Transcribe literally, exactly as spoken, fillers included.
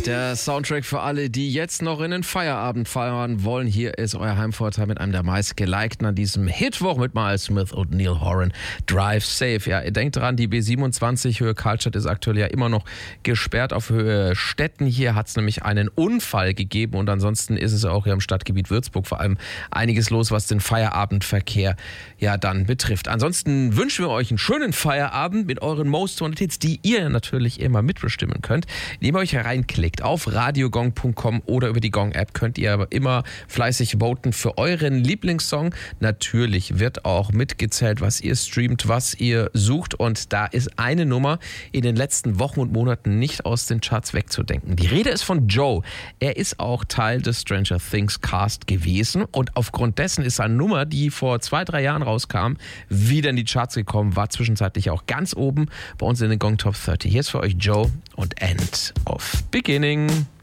Der Soundtrack für alle, die jetzt noch in den Feierabend feiern wollen. Hier ist euer Heimvorteil mit einem der meistgelikten an diesem Hitwoch mit Miles Smith und Neil Horan. Drive Safe. Ja, ihr denkt dran, die B siebenundzwanzig Höhe Karlstadt ist aktuell ja immer noch gesperrt auf Höhe Stetten. Hier hat es nämlich einen Unfall gegeben und ansonsten ist es auch hier im Stadtgebiet Würzburg vor allem einiges los, was den Feierabendverkehr ja dann betrifft. Ansonsten wünschen wir euch einen schönen Feierabend mit euren Most Wanted Hits, die ihr natürlich immer mitbestimmen könnt, indem ihr euch hereinklickt. Auf radiogong punkt com oder über die Gong-App könnt ihr aber immer fleißig voten für euren Lieblingssong. Natürlich wird auch mitgezählt, was ihr streamt, was ihr sucht. Und da ist eine Nummer in den letzten Wochen und Monaten nicht aus den Charts wegzudenken. Die Rede ist von Joe. Er ist auch Teil des Stranger Things Cast gewesen. Und aufgrund dessen ist eine Nummer, die vor zwei, drei Jahren rauskam, wieder in die Charts gekommen, war zwischenzeitlich auch ganz oben bei uns in den Gong Top dreißig. Hier ist für euch Joe und End of Beginning.